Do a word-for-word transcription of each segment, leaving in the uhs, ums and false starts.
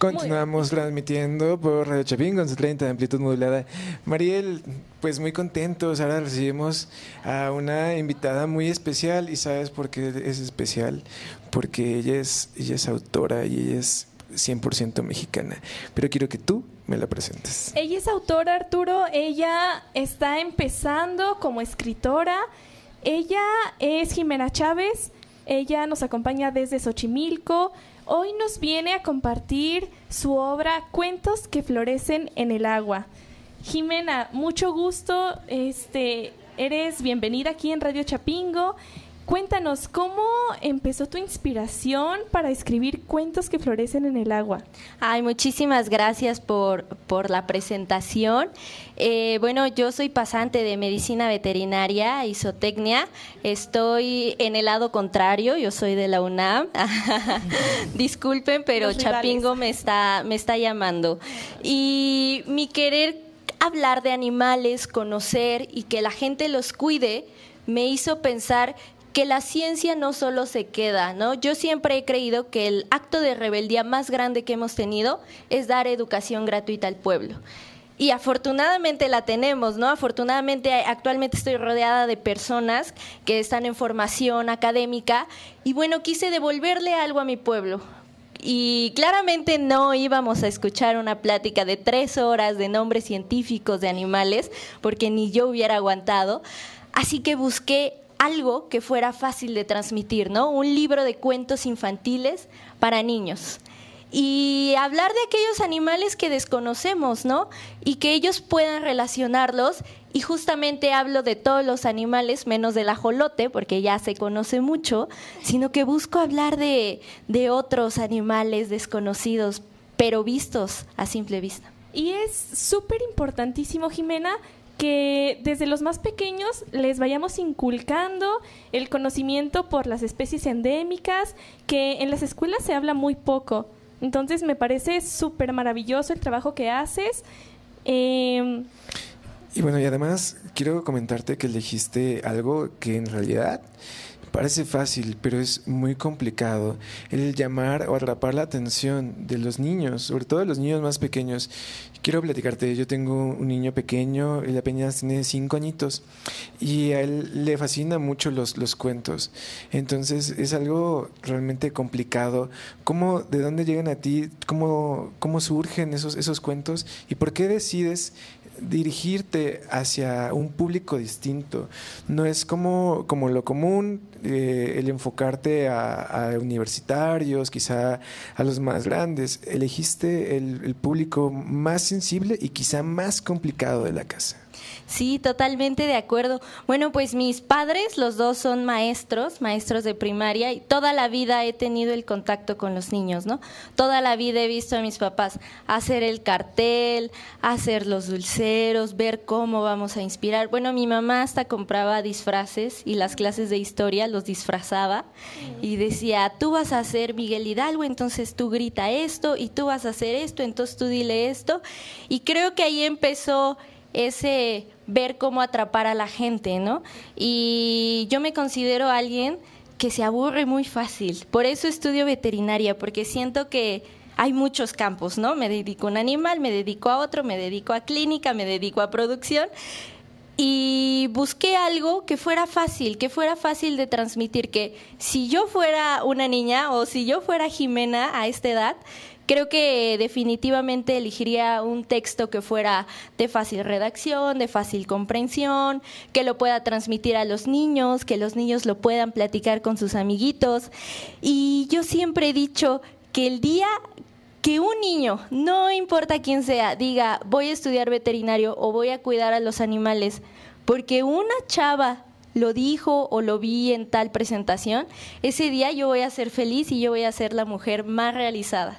Continuamos transmitiendo por Radio Chapín con su treinta de amplitud modulada. Mariel, pues muy contentos. Ahora recibimos a una invitada muy especial. ¿Y sabes por qué es especial? Porque ella es, ella es autora y ella es cien por ciento mexicana. Pero quiero que tú me la presentes. Ella es autora, Arturo. Ella está empezando como escritora. Ella es Jimena Chávez. Ella nos acompaña desde Xochimilco. Hoy nos viene a compartir su obra Cuentos que florecen en el agua. Jimena, mucho gusto. Este, eres bienvenida aquí en Radio Chapingo. Cuéntanos, ¿cómo empezó tu inspiración para escribir Cuentos que florecen en el agua? Ay, muchísimas gracias por, por la presentación. Eh, bueno, yo soy pasante de medicina veterinaria y zootecnia. Estoy en el lado contrario, yo soy de la UNAM. Disculpen, pero Chapingo me está, me está llamando. Y mi querer hablar de animales, conocer y que la gente los cuide, me hizo pensar que la ciencia no solo se queda, ¿no? Yo siempre he creído que el acto de rebeldía más grande que hemos tenido es dar educación gratuita al pueblo. Y afortunadamente la tenemos, ¿no? Afortunadamente actualmente estoy rodeada de personas que están en formación académica y bueno, quise devolverle algo a mi pueblo. Y claramente no íbamos a escuchar una plática de tres horas de nombres científicos de animales, porque ni yo hubiera aguantado. Así que busqué algo que fuera fácil de transmitir, ¿no? Un libro de cuentos infantiles para niños. Y hablar de aquellos animales que desconocemos, ¿no? Y que ellos puedan relacionarlos. Y justamente hablo de todos los animales, menos del ajolote, porque ya se conoce mucho, sino que busco hablar de, de otros animales desconocidos, pero vistos a simple vista. Y es súper importantísimo, Jimena, que desde los más pequeños les vayamos inculcando el conocimiento por las especies endémicas, que en las escuelas se habla muy poco. Entonces me parece súper maravilloso el trabajo que haces. Eh, y bueno, y además quiero comentarte que elegiste algo que en realidad parece fácil, pero es muy complicado. El llamar o atrapar la atención de los niños, sobre todo de los niños más pequeños. Quiero platicarte, yo tengo un niño pequeño, él apenas tiene cinco añitos y a él le fascinan mucho los, los cuentos. Entonces es algo realmente complicado. ¿Cómo, de dónde llegan a ti? ¿Cómo, cómo surgen esos, esos cuentos? ¿Y por qué decides dirigirte hacia un público distinto? No es como, como lo común, eh, el enfocarte a, a universitarios, quizá a los más grandes. Elegiste el, el público más sensible y quizá más complicado de la casa. Sí, totalmente de acuerdo. Bueno, pues mis padres, los dos son maestros, maestros de primaria, y toda la vida he tenido el contacto con los niños, ¿no? Toda la vida he visto a mis papás hacer el cartel, hacer los dulceros, ver cómo vamos a inspirar. Bueno, mi mamá hasta compraba disfraces y las clases de historia los disfrazaba y decía, tú vas a ser Miguel Hidalgo, entonces tú grita esto, y tú vas a hacer esto, entonces tú dile esto. Y creo que ahí empezó ese ver cómo atrapar a la gente, ¿no? Y yo me considero alguien que se aburre muy fácil. Por eso estudio veterinaria, porque siento que hay muchos campos, ¿no? Me dedico a un animal, me dedico a otro, me dedico a clínica, me dedico a producción. Y busqué algo que fuera fácil, que fuera fácil de transmitir, que si yo fuera una niña o si yo fuera Jimena a esta edad, creo que definitivamente elegiría un texto que fuera de fácil redacción, de fácil comprensión, que lo pueda transmitir a los niños, que los niños lo puedan platicar con sus amiguitos. Y yo siempre he dicho que el día que un niño, no importa quién sea, diga voy a estudiar veterinario o voy a cuidar a los animales, porque una chava lo dijo o lo vi en tal presentación, ese día yo voy a ser feliz y yo voy a ser la mujer más realizada.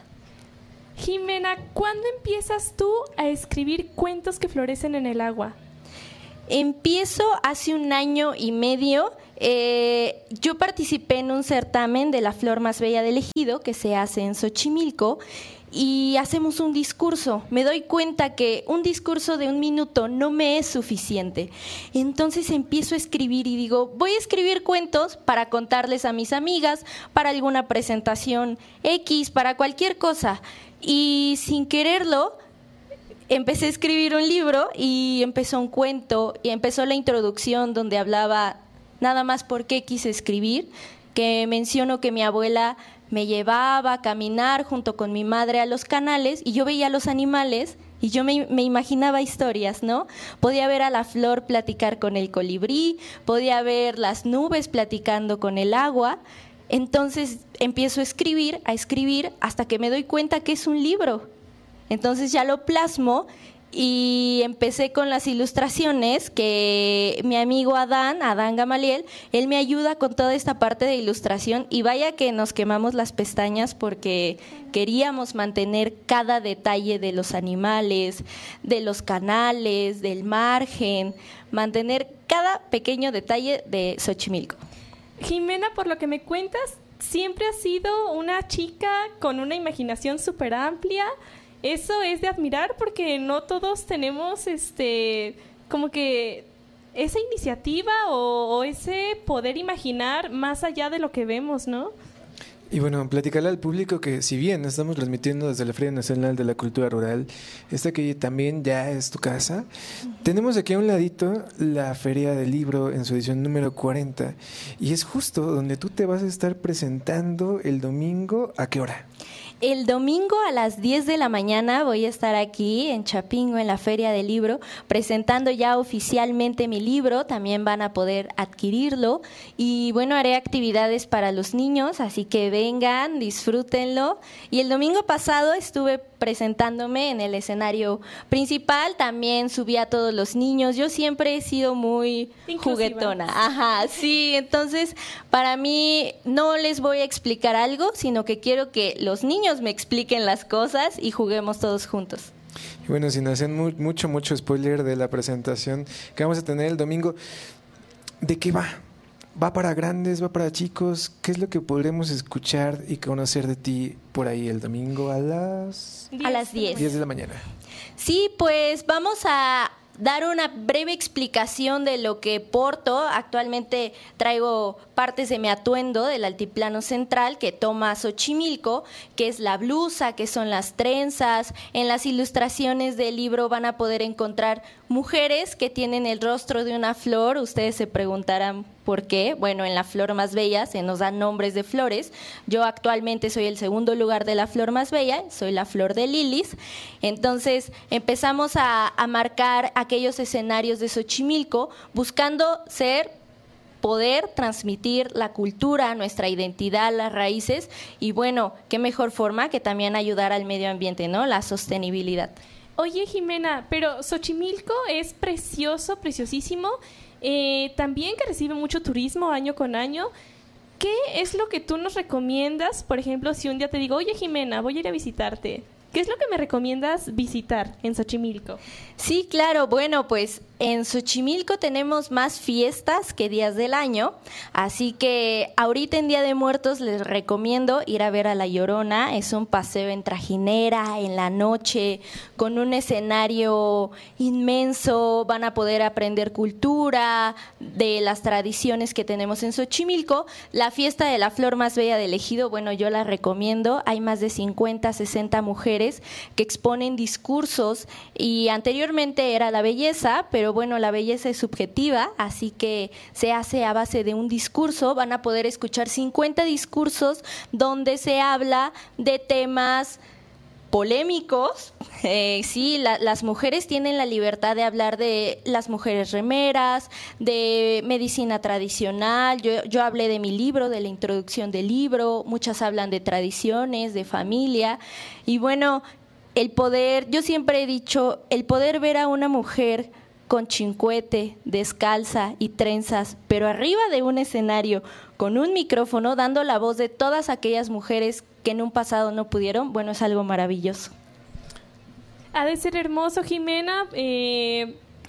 Jimena, ¿cuándo empiezas tú a escribir cuentos que florecen en el agua? Empiezo hace un año y medio. Eh, yo participé en un certamen de la Flor Más Bella del Ejido que se hace en Xochimilco y hacemos un discurso. Me doy cuenta que un discurso de un minuto no me es suficiente. Entonces empiezo a escribir y digo, voy a escribir cuentos para contarles a mis amigas, para alguna presentación X, para cualquier cosa. Y sin quererlo, empecé a escribir un libro y empezó un cuento y empezó la introducción donde hablaba nada más por qué quise escribir, que menciono que mi abuela me llevaba a caminar junto con mi madre a los canales y yo veía a los animales y yo me, me imaginaba historias, ¿no? Podía ver a la flor platicar con el colibrí, podía ver las nubes platicando con el agua. Entonces empiezo a escribir, a escribir, hasta que me doy cuenta que es un libro. Entonces ya lo plasmo y empecé con las ilustraciones que mi amigo Adán, Adán Gamaliel, él me ayuda con toda esta parte de ilustración y vaya que nos quemamos las pestañas porque queríamos mantener cada detalle de los animales, de los canales, del margen, mantener cada pequeño detalle de Xochimilco. Jimena, por lo que me cuentas, siempre has sido una chica con una imaginación súper amplia. Eso es de admirar porque no todos tenemos este como que esa iniciativa o, o ese poder imaginar más allá de lo que vemos, ¿no? Y bueno, platicarle al público que si bien estamos transmitiendo desde la Feria Nacional de la Cultura Rural, esta que también ya es tu casa, tenemos aquí a un ladito la Feria del Libro en su edición número cuarenta y es justo donde tú te vas a estar presentando el domingo. ¿A qué hora? El domingo a las diez de la mañana voy a estar aquí en Chapingo, en la Feria del Libro, presentando ya oficialmente mi libro. También van a poder adquirirlo. Y bueno, haré actividades para los niños, así que vengan, disfrútenlo. Y el domingo pasado estuve presentándome en el escenario principal. También subí a todos los niños. Yo siempre he sido muy inclusiva, juguetona. Ajá, sí. Entonces, para mí no les voy a explicar algo, sino que quiero que los niños me expliquen las cosas y juguemos todos juntos. Y bueno, sin hacer mu- mucho, mucho spoiler de la presentación que vamos a tener el domingo, ¿de qué va? ¿Va para grandes? ¿Va para chicos? ¿Qué es lo que podremos escuchar y conocer de ti por ahí el domingo a las... A las diez. diez de la mañana. Sí, pues vamos a dar una breve explicación de lo que porto. Actualmente traigo partes de mi atuendo del altiplano central que toma Xochimilco, que es la blusa, que son las trenzas. En las ilustraciones del libro van a poder encontrar mujeres que tienen el rostro de una flor. Ustedes se preguntarán por qué. Bueno, en la Flor Más Bella se nos dan nombres de flores. Yo actualmente soy el segundo lugar de la Flor Más Bella, soy la flor de lilis. Entonces empezamos a, a marcar aquellos escenarios de Xochimilco buscando ser poder transmitir la cultura, nuestra identidad, las raíces y bueno, qué mejor forma que también ayudar al medio ambiente, ¿no? La sostenibilidad. Oye, Jimena, pero Xochimilco es precioso, preciosísimo, eh, también que recibe mucho turismo año con año. ¿Qué es lo que tú nos recomiendas? Por ejemplo, si un día te digo, oye, Jimena, voy a ir a visitarte, ¿qué es lo que me recomiendas visitar en Xochimilco? Sí, claro. Bueno, pues en Xochimilco tenemos más fiestas que días del año, así que ahorita en Día de Muertos les recomiendo ir a ver a La Llorona. Es un paseo en trajinera, en la noche, con un escenario inmenso. Van a poder aprender cultura de las tradiciones que tenemos en Xochimilco. La fiesta de la Flor Más Bella del Ejido, bueno, yo la recomiendo. Hay más de cincuenta, sesenta mujeres que exponen discursos y anteriormente era la belleza, pero bueno, la belleza es subjetiva, así que se hace a base de un discurso. Van a poder escuchar cincuenta discursos donde se habla de temas polémicos. Eh, sí, la, las mujeres tienen la libertad de hablar de las mujeres remeras, de medicina tradicional. Yo, yo hablé de mi libro, de la introducción del libro. Muchas hablan de tradiciones, de familia. Y bueno, el poder, yo siempre he dicho, el poder ver a una mujer con chincuete, descalza y trenzas, pero arriba de un escenario con un micrófono dando la voz de todas aquellas mujeres que en un pasado no pudieron, bueno, es algo maravilloso. Ha de ser hermoso, Jimena. Eh,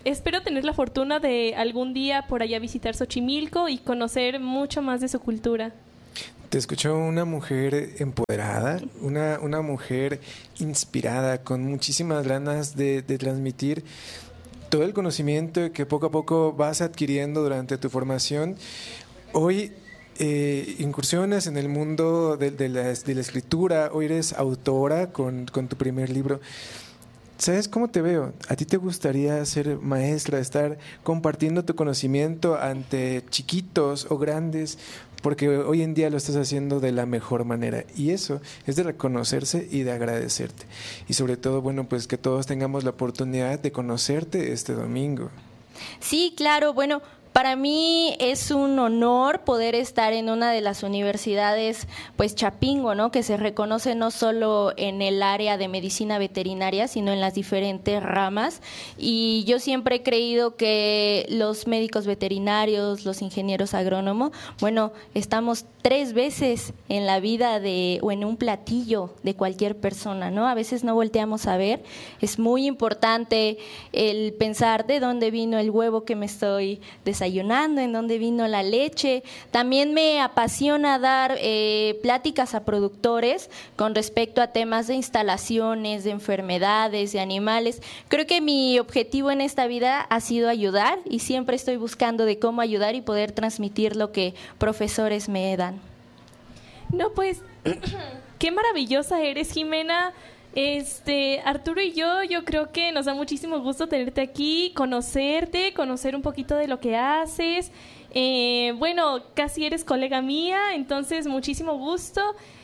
espero tener la fortuna de algún día por allá visitar Xochimilco y conocer mucho más de su cultura. Te escuchó una mujer empoderada, una, una mujer inspirada, con muchísimas ganas de, de transmitir todo el conocimiento que poco a poco vas adquiriendo durante tu formación. Hoy eh, incursionas en el mundo de, de, la, de la escritura, hoy eres autora con, con tu primer libro. ¿Sabes cómo te veo? ¿A ti te gustaría ser maestra, estar compartiendo tu conocimiento ante chiquitos o grandes? Porque hoy en día lo estás haciendo de la mejor manera y eso es de reconocerse y de agradecerte. Y sobre todo, bueno, pues que todos tengamos la oportunidad de conocerte este domingo. Sí, claro, bueno, para mí es un honor poder estar en una de las universidades, pues Chapingo, ¿no? Que se reconoce no solo en el área de medicina veterinaria, sino en las diferentes ramas. Y yo siempre he creído que los médicos veterinarios, los ingenieros agrónomos, bueno, estamos tres veces en la vida de o en un platillo de cualquier persona, ¿no? A veces no volteamos a ver. Es muy importante el pensar de dónde vino el huevo que me estoy desayunando, desayunando, en dónde vino la leche. También me apasiona dar eh, pláticas a productores con respecto a temas de instalaciones, de enfermedades, de animales. Creo que mi objetivo en esta vida ha sido ayudar y siempre estoy buscando de cómo ayudar y poder transmitir lo que profesores me dan. No, pues, qué maravillosa eres, Jimena. Este, Arturo y yo, yo creo que nos da muchísimo gusto tenerte aquí, conocerte, conocer un poquito de lo que haces. Eh, bueno, casi eres colega mía, entonces muchísimo gusto.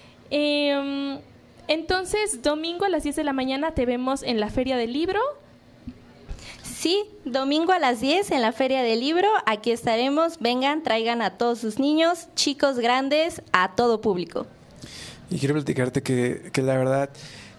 Eh, entonces, domingo a las diez de la mañana te vemos en la Feria del Libro. Sí, domingo a las diez en la Feria del Libro, aquí estaremos. Vengan, traigan a todos sus niños, chicos, grandes, a todo público. Y quiero platicarte que, que la verdad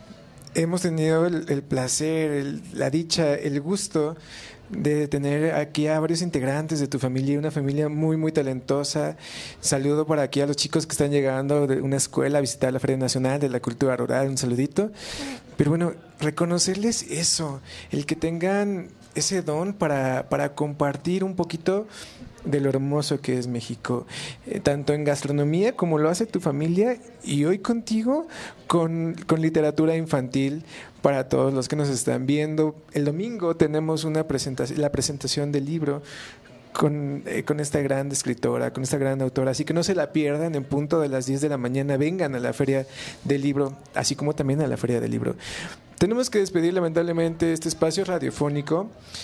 hemos tenido el, el placer, el, la dicha, el gusto de tener aquí a varios integrantes de tu familia, una familia muy, muy talentosa. Saludo por aquí a los chicos que están llegando de una escuela a visitar la Feria Nacional de la Cultura Rural, un saludito. Pero bueno, reconocerles eso, el que tengan ese don para, para compartir un poquito de lo hermoso que es México, eh, tanto en gastronomía como lo hace tu familia, y hoy contigo con, con literatura infantil para todos los que nos están viendo. El domingo tenemos una presentación, la presentación del libro con, eh, con esta gran escritora, con esta gran autora, así que no se la pierdan. En punto de las diez de la mañana vengan a la Feria del Libro, así como también a la Feria del Libro. Tenemos que despedir lamentablemente este espacio radiofónico,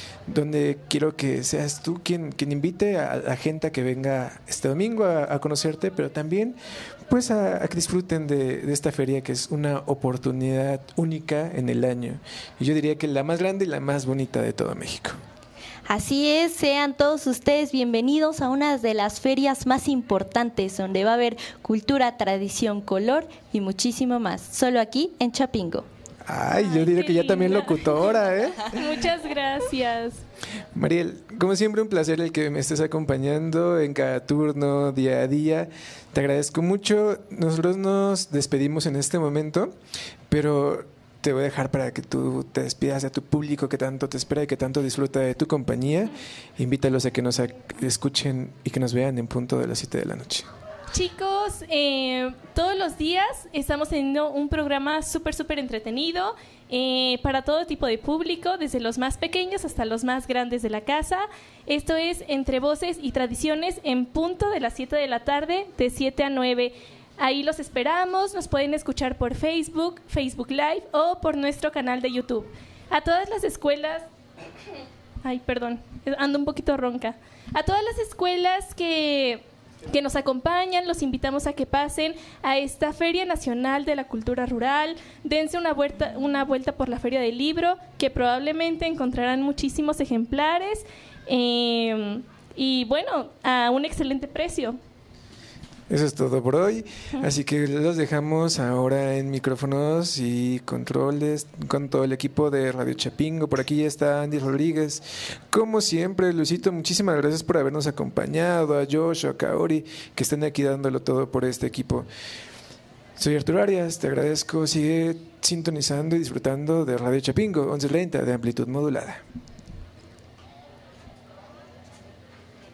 donde quiero que seas tú quien, quien invite a la gente a que venga este domingo a, a conocerte, pero también pues a, a que disfruten de, de esta feria, que es una oportunidad única en el año. Y yo diría que la más grande y la más bonita de todo México. Así es, sean todos ustedes bienvenidos a una de las ferias más importantes, donde va a haber cultura, tradición, color y muchísimo más, solo aquí en Chapingo. Ay, yo diría que ya también locutora, ¿eh? Muchas gracias. Mariel, como siempre un placer el que me estés acompañando en cada turno, día a día. Te agradezco mucho. Nosotros nos despedimos en este momento, pero te voy a dejar para que tú te despidas a tu público que tanto te espera y que tanto disfruta de tu compañía. Invítalos a que nos escuchen y que nos vean en punto de las siete de la noche. Chicos, eh, todos los días estamos teniendo un programa súper, súper entretenido eh, para todo tipo de público, desde los más pequeños hasta los más grandes de la casa. Esto es Entre Voces y Tradiciones, en punto de las siete de la tarde, de siete a nueve. Ahí los esperamos, nos pueden escuchar por Facebook, Facebook Live o por nuestro canal de YouTube. A todas las escuelas... Ay, perdón, ando un poquito ronca. A todas las escuelas que... que nos acompañan, los invitamos a que pasen a esta Feria Nacional de la Cultura Rural. Dense una vuelta, una vuelta por la Feria del Libro, que probablemente encontrarán muchísimos ejemplares eh, y bueno, a un excelente precio. Eso es todo por hoy, así que los dejamos ahora en micrófonos y controles con todo el equipo de Radio Chapingo. Por aquí ya está Andy Rodríguez. Como siempre, Lucito, muchísimas gracias por habernos acompañado, a Josh, a Kaori, que están aquí dándolo todo por este equipo. Soy Arturo Arias, te agradezco, sigue sintonizando y disfrutando de Radio Chapingo, once treinta de amplitud modulada.